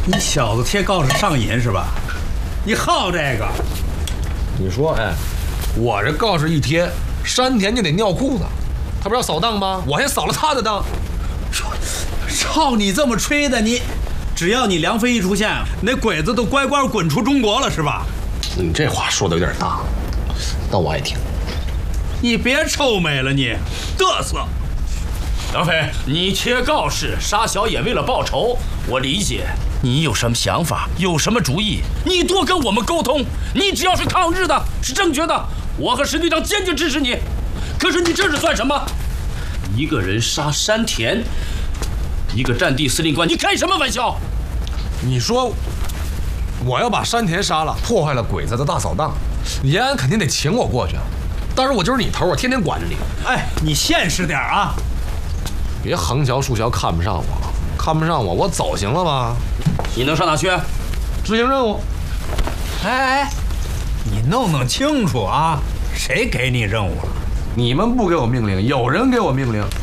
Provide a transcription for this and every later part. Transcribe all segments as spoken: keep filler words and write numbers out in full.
你小子贴告示上瘾是吧？你好这个？ 你说，哎，我这告示一贴，山田就得尿裤子，他不是要扫荡吗？我还扫了他的当。 照你这么吹的，你只要你梁飞一出现，那鬼子都乖乖滚出中国了是吧？ 你这话说的有点大，但我爱听。 你别臭美了你，嘚瑟！ 梁飞，你贴告示杀小野为了报仇，我理解。你有什么想法，有什么主意，你多跟我们沟通。你只要是抗日的，是正确的，我和石队长坚决支持你。可是你这是算什么？一个人杀山田，一个战地司令官，你开什么玩笑？ 你说我要把山田杀了，破坏了鬼子的大扫荡，延安肯定得请我过去。当然我就是你头，我天天管着你。 哎，你现实点啊！ 别横瞧竖瞧看不上我，看不上我，我走行了吗？ 你能上哪去？ 执行任务。 哎哎，你弄弄清楚啊，谁给你任务了？ 你们不给我命令，有人给我命令。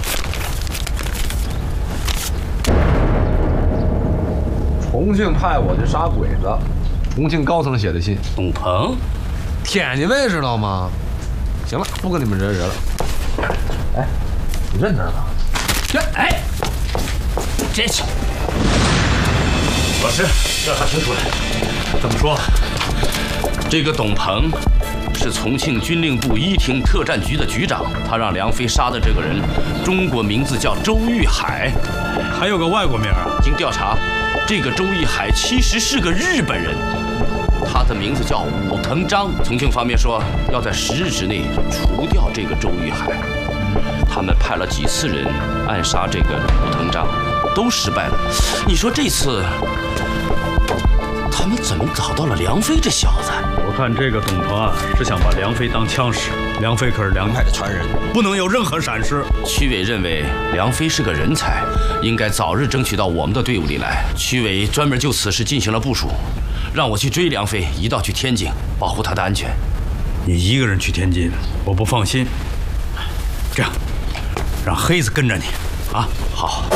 重庆派我去杀鬼子，重庆高层写的信。 董鹏， 天津卫知道吗？行了，不跟你们人人了。哎，你认得吗？ 这哎，这是老师，调查清楚了。 怎么说？ 这个董鹏是重庆军令部一厅特战局的局长，他让梁飞杀的这个人，中国名字叫周玉海， 还有个外国名啊？ 经调查，这个周玉海其实是个日本人，他的名字叫武藤章。重庆方面说要在十日之内除掉这个周玉海，他们派了几次人暗杀这个武藤章，都失败了。你说这次他们怎么找到了梁飞这小子？ 我看这个董鹏啊，是想把梁飞当枪使。梁飞可是梁派的传人，不能有任何闪失。 区委认为梁飞是个人才，应该早日争取到我们的队伍里来。区委专门就此事进行了部署，让我去追梁飞，一道去天津，保护他的安全。 你一个人去天津，我不放心。这样，让黑子跟着你，啊，好。